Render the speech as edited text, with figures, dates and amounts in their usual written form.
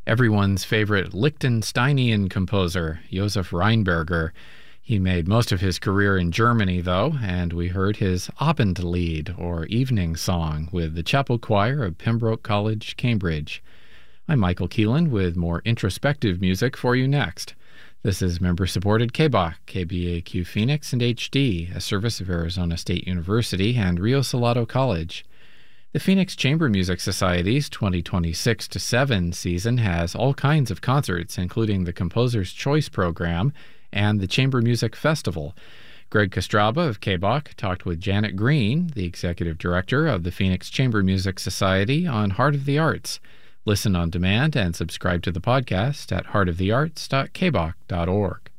everyone's favorite Liechtensteinian composer, Josef Rheinberger. He made most of his career in Germany, though, and we heard his Abendlied, or Evening Song, with the Chapel Choir of Pembroke College, Cambridge. I'm Michael Keelan with more introspective music for you next. This is member-supported KBAQ, KBAQ Phoenix and HD, a service of Arizona State University and Rio Salado College. The Phoenix Chamber Music Society's 2026-7 season has all kinds of concerts, including the Composer's Choice Program and the Chamber Music Festival. Greg Kostraba of KBAQ talked with Janet Green, the executive director of the Phoenix Chamber Music Society, on Heart of the Arts. Listen on demand and subscribe to the podcast at heartofthearts.kbaq.org.